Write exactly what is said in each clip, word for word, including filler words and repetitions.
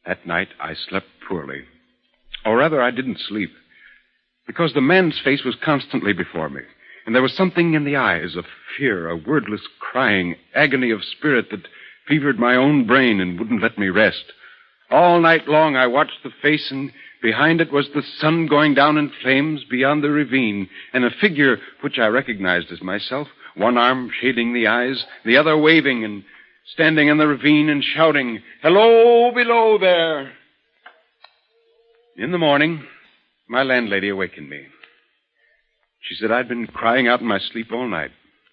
That night, I slept poorly. Or rather, I didn't sleep. Because the man's face was constantly before me. And there was something in the eyes of fear, a wordless crying, agony of spirit that fevered my own brain and wouldn't let me rest. All night long, I watched the face, and behind it was the sun going down in flames beyond the ravine, and a figure which I recognized as myself, one arm shading the eyes, the other waving and standing in the ravine and shouting, "Hello, below there!" In the morning, my landlady awakened me. She said I'd been crying out in my sleep all night.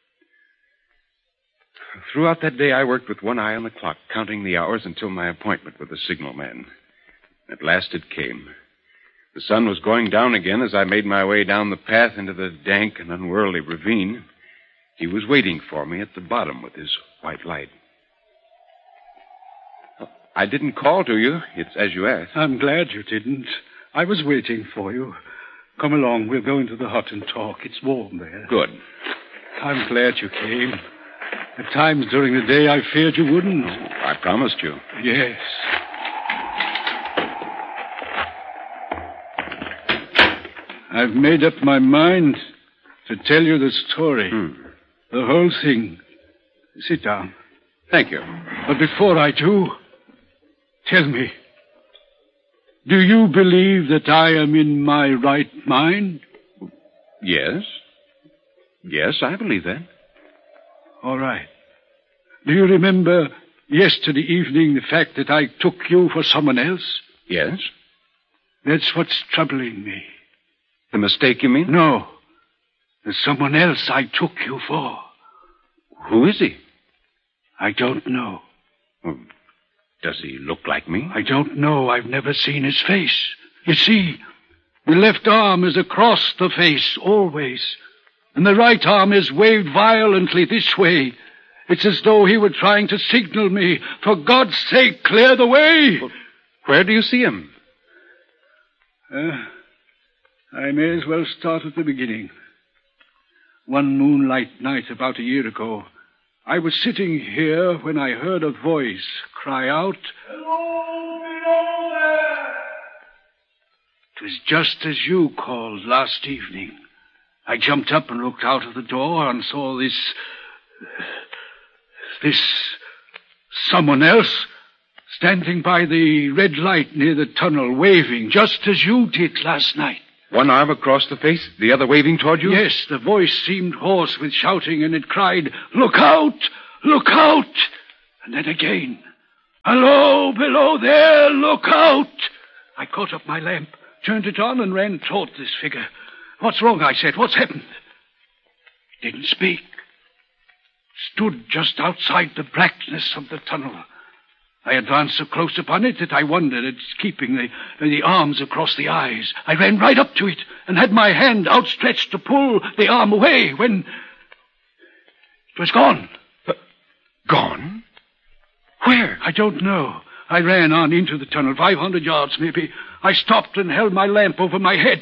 Throughout that day, I worked with one eye on the clock, counting the hours until my appointment with the signalman. At last it came. The sun was going down again as I made my way down the path into the dank and unworldly ravine. He was waiting for me at the bottom with his white light. I didn't call to you. It's as you asked. I'm glad you didn't. I was waiting for you. Come along. We'll go into the hut and talk. It's warm there. Good. I'm glad you came. At times during the day, I feared you wouldn't. I promised you. Yes. I've made up my mind to tell you the story. Hmm. The whole thing. Sit down. Thank you. But before I do, tell me, do you believe that I am in my right mind? Yes. Yes, I believe that. All right. Do you remember yesterday evening the fact that I took you for someone else? Yes. That's what's troubling me. The mistake, you mean? No. There's someone else I took you for. Who is he? I don't know. Well, does he look like me? I don't know. I've never seen his face. You see, the left arm is across the face, always. And the right arm is waved violently this way. It's as though he were trying to signal me, for God's sake, clear the way. Well, where do you see him? Uh, I may as well start at the beginning. One moonlight night about a year ago, I was sitting here when I heard a voice cry out, "Hello, below there!" It was just as you called last evening. I jumped up and looked out of the door and saw this... this... someone else standing by the red light near the tunnel, waving, just as you did last night. One arm across the face, the other waving toward you? Yes, the voice seemed hoarse with shouting, and it cried, "Look out! Look out!" And then again, "Hello, below there! Look out!" I caught up my lamp, turned it on, and ran toward this figure. "What's wrong?" I said. "What's happened?" It didn't speak. Stood just outside the blackness of the tunnel. I advanced so close upon it that I wondered at its keeping the, the arms across the eyes. I ran right up to it and had my hand outstretched to pull the arm away when it was gone. Uh, gone? Where? I don't know. I ran on into the tunnel, five hundred yards maybe. I stopped and held my lamp over my head.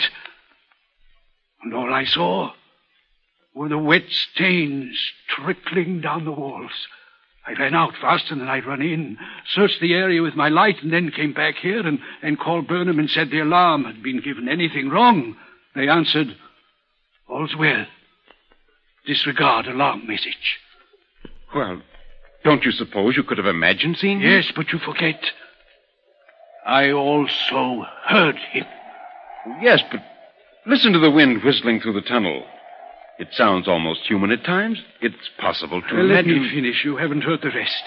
And all I saw were the wet stains trickling down the walls. I ran out faster than I'd run in, searched the area with my light, and then came back here and, and called Burnham and said the alarm had been given. Anything wrong? They answered, "All's well. Disregard alarm message." Well, don't you suppose you could have imagined seeing him? Yes, but you forget. I also heard him. Yes, but listen to the wind whistling through the tunnel. It sounds almost human at times. It's possible to Well, let imagine... me finish. You haven't heard the rest.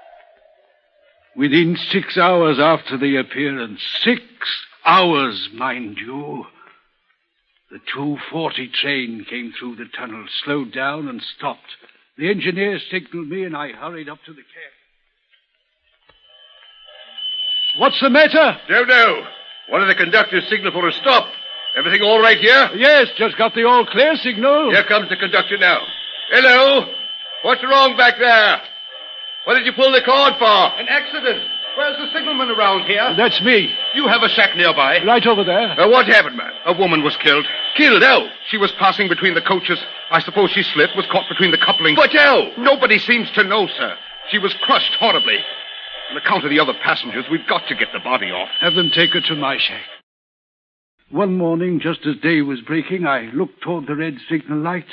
Within six hours after the appearance, six hours, mind you, the two forty train came through the tunnel, slowed down and stopped. The engineer signaled me, and I hurried up to the cab. What's the matter? Don't know. One of the conductors signaled for a stop. Everything all right here? Yes, just got the all clear signal. Here comes the conductor now. Hello? What's wrong back there? What did you pull the cord for? An accident. Where's the signalman around here? That's me. You have a shack nearby. Right over there. Uh, what happened, man? A woman was killed. Killed how? She was passing between the coaches. I suppose she slipped, was caught between the couplings. But how? Nobody seems to know, sir. She was crushed horribly. On account of the other passengers, we've got to get the body off. Have them take her to my shack. One morning, just as day was breaking, I looked toward the red signal light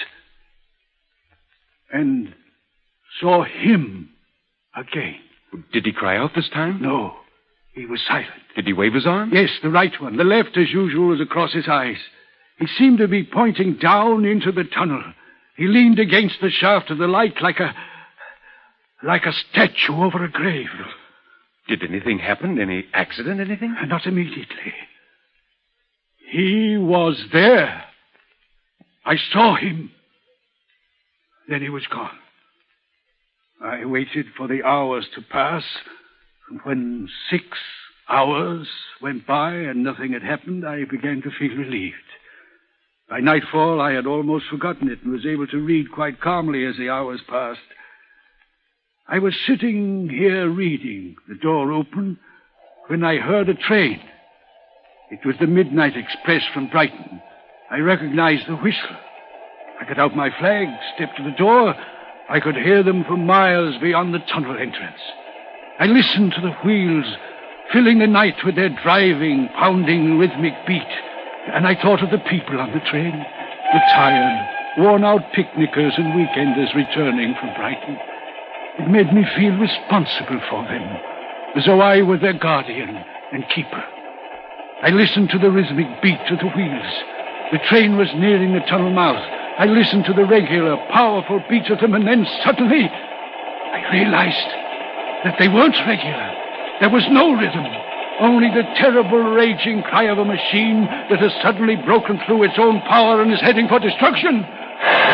and saw him again. Did he cry out this time? No, he was silent. Did he wave his arm? Yes, the right one. The left, as usual, was across his eyes. He seemed to be pointing down into the tunnel. He leaned against the shaft of the light like a... like a statue over a grave. Did anything happen? Any accident, anything? Not immediately. He was there. I saw him. Then he was gone. I waited for the hours to pass, and when six hours went by and nothing had happened, I began to feel relieved. By nightfall, I had almost forgotten it and was able to read quite calmly as the hours passed. I was sitting here reading, the door open, when I heard a train. It was the midnight express from Brighton. I recognized the whistle. I got out my flag, stepped to the door. I could hear them for miles beyond the tunnel entrance. I listened to the wheels, filling the night with their driving, pounding, rhythmic beat. And I thought of the people on the train, the tired, worn-out picnickers and weekenders returning from Brighton. It made me feel responsible for them, as though I were their guardian and keeper. I listened to the rhythmic beat of the wheels. The train was nearing the tunnel mouth. I listened to the regular, powerful beat of them, and then suddenly I realized that they weren't regular. There was no rhythm, only the terrible, raging cry of a machine that has suddenly broken through its own power and is heading for destruction.